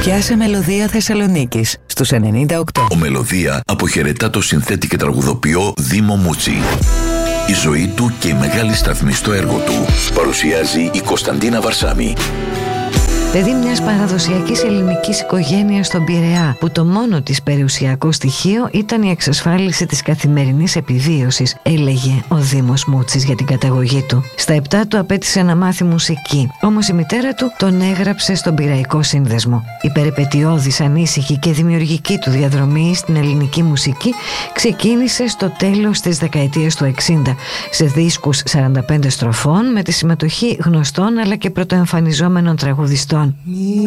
Πιάσε Μελωδία Θεσσαλονίκης στους 98. Ο Μελωδία αποχαιρετά το συνθέτη και τραγουδοποιό Δήμο Μούτσι. Η ζωή του και η μεγάλη σταθμή στο έργο του παρουσιάζει η Κωνσταντίνα Βαρσάμι. Παιδί μιας παραδοσιακής ελληνικής οικογένειας στον Πειραιά, που το μόνο της περιουσιακό στοιχείο ήταν η εξασφάλιση της καθημερινής επιβίωσης, έλεγε ο Δήμος Μούτσης για την καταγωγή του. Στα 7 του απέτησε να μάθει μουσική, όμως η μητέρα του τον έγραψε στον Πειραϊκό Σύνδεσμο. Η περιπετειώδης, ανήσυχη και δημιουργική του διαδρομή στην ελληνική μουσική ξεκίνησε στο τέλος της δεκαετίας του 60 σε δίσκους 45 στροφών με τη συμμετοχή γνωστών αλλά και πρωτοεμφανιζόμενων τραγουδιστών.